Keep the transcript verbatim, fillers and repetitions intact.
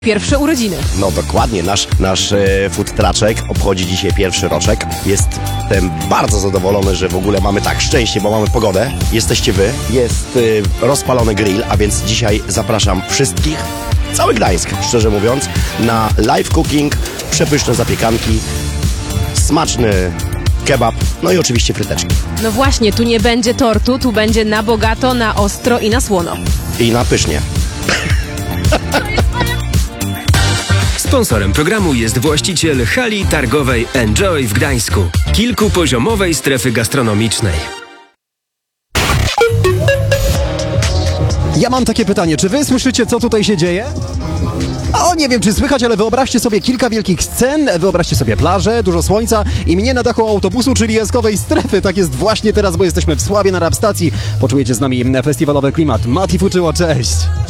Pierwsze urodziny. No dokładnie, nasz, nasz e, food truczek obchodzi dzisiaj pierwszy roczek. Jestem bardzo zadowolony, że w ogóle mamy tak szczęście, bo mamy pogodę. Jesteście wy, jest e, rozpalony grill, a więc dzisiaj zapraszam wszystkich, cały Gdańsk, szczerze mówiąc, na live cooking, przepyszne zapiekanki, smaczny kebab, no i oczywiście fryteczki. No właśnie, tu nie będzie tortu, tu będzie na bogato, na ostro i na słono. I na pysznie. Sponsorem programu jest właściciel hali targowej Enjoy w Gdańsku, kilkupoziomowej strefy gastronomicznej. Ja mam takie pytanie, czy wy słyszycie, co tutaj się dzieje? O, nie wiem, czy słychać, ale wyobraźcie sobie kilka wielkich scen, wyobraźcie sobie plażę, dużo słońca i mnie na dachu autobusu, czyli jaskowej strefy. Tak jest właśnie teraz, bo jesteśmy w Sławie na Rap Stacji. Poczujecie z nami festiwalowy klimat. Mati Fuczyło, cześć!